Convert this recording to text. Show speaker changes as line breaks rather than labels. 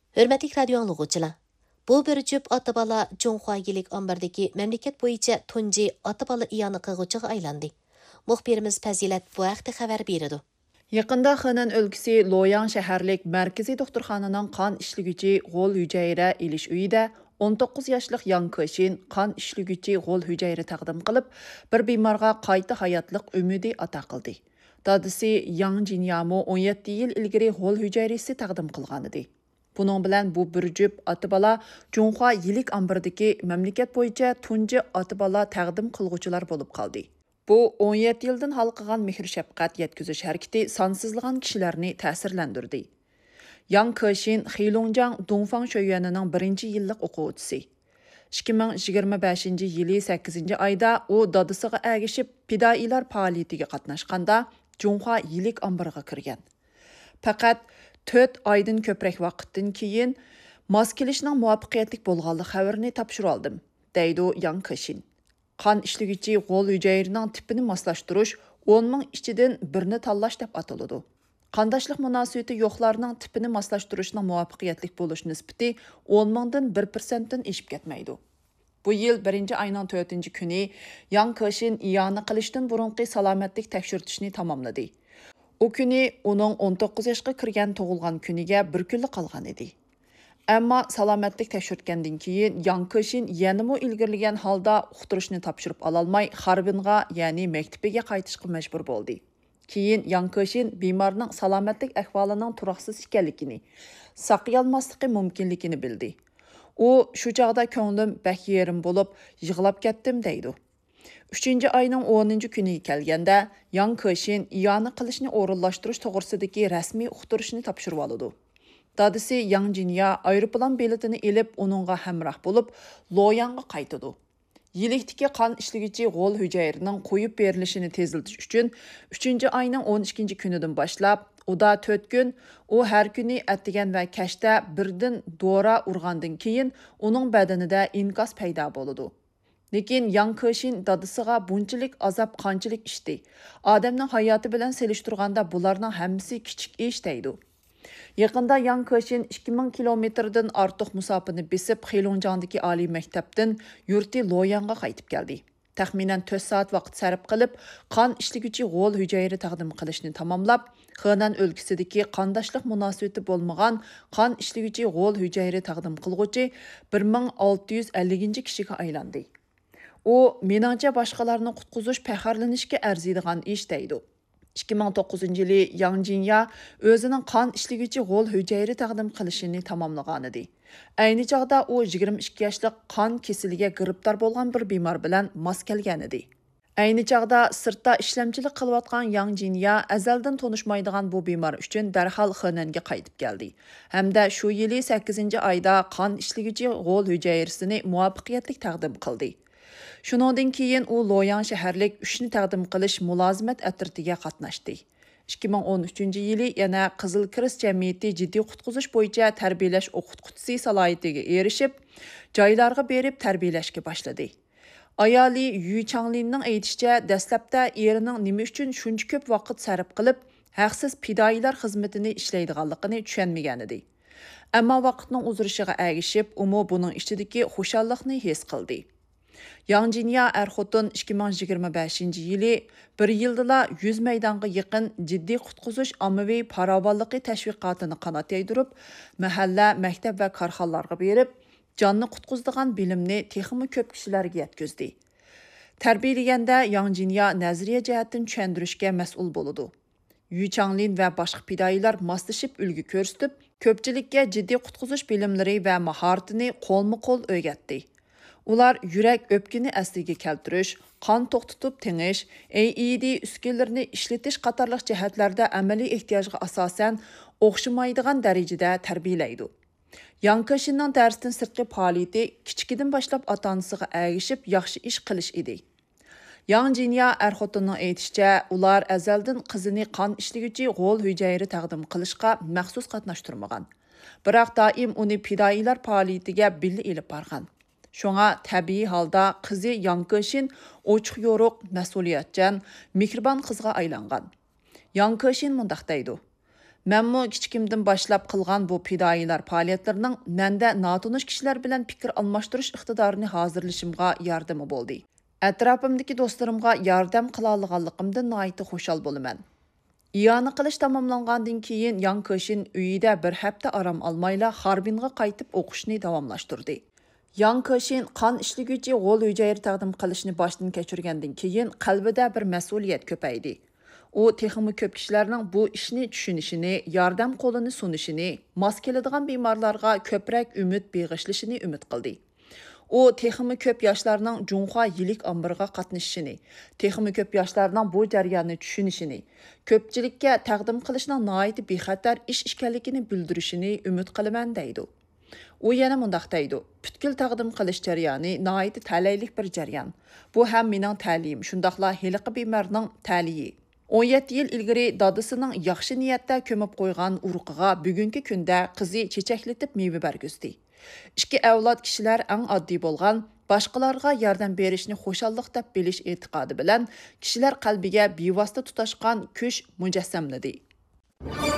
Hörmətli radio anlıqçılar. Bu bir cüp ata-bala Cunhua yilik ambardaki memleket boyunca tunji ata-bala iyani qılğıcıga aylandı. Muxbirimiz Fazilat bu haqda xabar berdi.
Yaqında Xenan өлkəsi Loyan şəhərlik mərkəzi doktorxananın qan işlügücü Gol hüceyrə iliş uyida 19 yaşlıq Yang Keşin qan işlügücü Gol hüceyri təqdim qılıb, bir bimarğa qayta hayatlıq ümidi ata qıldı. Dadısı Yang Jinyamu 17 yil ilgiri Gol hüceyrisi təqdim qılğan idi. Bunun bilan bu bir cüp ata-bala Cunhua yilik ambardaki məmləkət boyunca tunji ata-bala təqdim qılğucular olub qaldı. Bu 17 yıldan halqıgan mehr-şəfqət yetküzüş hərəkəti sansızlığan kişilərini təsirləndirdi. Yang Keşin Xilongjiang Dongfang Şöyüanının 1-ci yillıq oquvçusu. 2025 yılı 8 ayda o dadısıga əgişib pidailar fəaliyyətiga qatnaşqanda Cunhua yilik ambarıga kirgan. Faqat 4 aydan köprək vaqtdan keyin mas kelishning muvaffaqiyatli bo'lganligi xabarini topshirib oldim, deydi Yang Keşin. Qan işlügücü Gol hüceyrinin tipini maslaştırış 10 ming ichidan birini tanlash deb ataladi. Qandaşlıq münasibati yo'qlarning tipini maslaştırışning muvaffaqiyatli bo'lish nisbati 10 mingdan 1%dan eshib ketmaydi. Bu yil 1-ayning 4-kuni Yang Keşin iyani qilishdan burunqi salomatlik tekshirtishni tamomladi. O kuni uning 19 yoshga kirgan tug'ilgan kuniga bir kunlik qolgan edi. Ammo salomatlik tekshirtgandan keyin Yang Keşin yanımı ilgirlagan holda uqtirishni topshirib ololmay Harbinga, ya'ni maktabiga qaytishga majbur bo'ldi. Keyin Yang Keşin bemorning salomatlik ahvolining turaqsiz ekanligini, saqlayolmasligi mumkinligini bildi. U shu chaqda ko'nglim bak yerim bo'lib, yig'lab ketdim deydi. 3-ayning 10-kuniga kelganda Yang Keşin iyani qilishni o'rinlashtirish to'g'risidagi rasmiy uqtirishni topshirib oldi. Dadısı Yang Jinya aeroplan biletini elib onunğa həmrah bo'lib, Loyanga qaytıdı. Yilikdiki qan işlügücü Gol hüceyrinin qoyub berilishini teziltish uchun 3-ayning 12 kunidan boshlab, o da 4 gün, o hər kuni atigan va kashda birdan dora urgandan keyin onun badanida inkas paydo bo'ladi. Lekin Yang Keşin dadısıga bunchalik azab qanchalik ishdi. Odamning hayoti bilan selishtirganda bularning hammasi kichik ish deydi. Yaqında Yang Keşin 2000 kilometrdan ortiq musofani besib Xilongjiangdagi oliy maktabdan yurti Loyanga qaytib keldi. Taxminan 4 soat vaqt sarf qilib, qan ishligüchi Gol hüceyri taqdim qilishni tamomlab, Xenan o'lkasidagi qandaşlıq munosabati bo'lmagan qan ishligüchi Gol hüceyri taqdim qilguvchi 1650 kishiga aylandi. O, meningcha boshqalarni qutqizish faxrlanishga arziydigan ish deydi. 2009 yılı Yang Jinya özünün qan işlügücü Gol hüceyri təqdim qilishini tamamlagan idi. Ayni çağda o 22 yaşlıq qan kesiliga giribdar bo'lgan bir bemor bilan mas kelgan idi. Ayni çağda sirtda ishlamchilik qilayotgan Yang Jinya azaldan tanishmaydigan bu bemor uchun darhol Xenanga qaytib keldi. Hamda shu yili 8 ayda qan işlügücü Gol hüceyrisini muvaffaqiyatli taqdim qildi. Shuningdan keyin u Loyan shaharlik 3 ni taqdim qilish mulozimat atritiga qatnashdi. 2013 yili yana Qizil Kirist jamiyati jiddiy qutqizish bo'yicha tarbiyalash o'qituvchisi salohiyatiga erishib, joylarga berib tarbiyalashga boshladi. Ayoli Yu Changlinning aytishicha, dastlabda erining nima uchun shuncha ko'p vaqt sarf qilib, haqsiz fidoilar xizmatini ishlaydiganligini tushunmagan edi. Ammo vaqtning uzurishiga ergishib, u buning ichidagi xushallikni his qildi. Yang Jinya er-xotin 2025 yili bir yildala 100 maydonga yaqin jiddiy qutqizish ommaviy farovonligi tashviqotini qanot yaydirib, mahalla, maktab va korxonalarga berib, jonni qutqizadigan bilimni texmi ko'p kishilarga yetkazdi. Tarbiyalaganda Yang Jinya nazariya jihatdan tushuntirishga mas'ul bo'ladi. Yu Changlin va boshqa fidoilar moslashib ulgu ko'rsatib, ko'pchilikka jiddiy qutqizish bilimlari va mahoratini qo'lma-qo'l o'rgatdi. Ular yurak öpkini asliga keltirish, qon to'xtatib tinish, AED uskunalarini ishlatish qatorliq jihatlarda amaliy ehtiyojga asosan o'xshamaydigan darajada tarbiyalaydi. Yang Keşinning darsdan sirtqi faoliyati kichikidan boshlab ota-onasiga ergishib yaxshi ish qilish edi. Yang Jinya er-xotinning aytishicha, ular azaldan qizini qon ishligüchi Gol hüceyri taqdim qilishga maxsus qatnashtirmagan. Biroq doim uni fidoilar faoliyatiga birga elib borgan. Şoňa tabii halda qizi Yang Keşin ochiq yo'ruq, mas'uliyatchan, mehribon qizga aylangan. Yang Keşin mundaq deydi: Mənmu kichikimdən başlap qılğan bu fidoyilar faoliyatlarının məndə natunish kishilar bilan fikr almashtirish iqtidorini hozirlashimga yordami bo'ldi. Atrofimdagi do'stlarimga yordam qila olganligimdan nihoyat xushal bo'laman. İyani qilish tamomlangandan keyin Yang Keshin uyida bir hafta aram olmayla Harbinga qaytib o'qishni davomlashtirdi. Yang Keshin qon ishlaguvchi g'o'l hujayra taqdim qilishni boshdan kechirgandan keyin qalbida bir mas'uliyat ko'paydi. U texmi ko'p kishilarning bu ishni tushunishini, yordam qo'lini sunishini, mos keladigan bemorlarga ko'proq umid beg'ishlashini umid qildi. U texmi ko'p yoshlarning Junxua yilik ombiriga qatnashishini, texmi ko'p yoshlarning bu jarayonni tushunishini, ko'pchilikka taqdim qilishning nihoyat bexatar ish ekanligini bildirishini umid qilaman deydi. U yana mundaq deydi: "Butkul taqdim qilish jarayoni nihoyat talaylik bir jarayon. Bu ham mening ta'lim, shundaqla heliqi bemorning ta'liyi." 17 yil ilgari dadisining yaxshi niyatda ko'mib qo'ygan urug'iga bugungi kunda qizi chechaklatib meva bergizdi. Ikki avlod kishilar eng oddiy bo'lgan, boshqalarga yordam berishni xo'shallik deb bilish e'tiqodi bilan kishilar qalbiga bevosita tutashgan kuch mujassamladi.